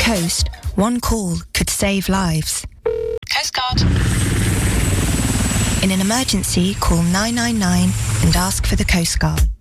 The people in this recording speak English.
coast, one call could save lives. Coast Guard. In an emergency, call 999 and ask for the Coast Guard.